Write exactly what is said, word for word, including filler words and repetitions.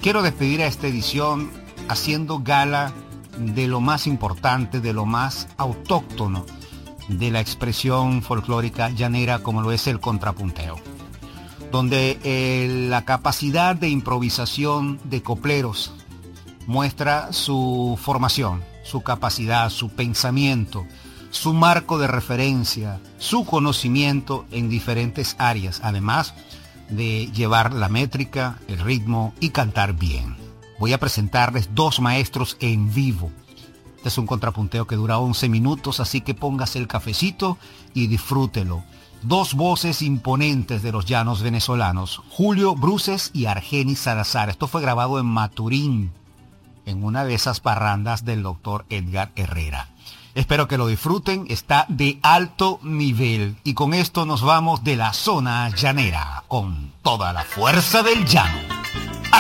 quiero despedir a esta edición haciendo gala de lo más importante, de lo más autóctono de la expresión folclórica llanera, como lo es el contrapunteo, donde eh, la capacidad de improvisación de copleros muestra su formación, su capacidad, su pensamiento, su marco de referencia, su conocimiento en diferentes áreas, además de llevar la métrica, el ritmo y cantar bien. Voy a presentarles dos maestros en vivo. Este es un contrapunteo que dura once minutos, así que póngase el cafecito y disfrútelo. Dos voces imponentes de los llanos venezolanos, Julio Bruces y Argenis Salazar. Esto fue grabado en Maturín, en una de esas parrandas del doctor Edgar Herrera. Espero que lo disfruten, está de alto nivel. Y con esto nos vamos de la zona llanera, con toda la fuerza del llano.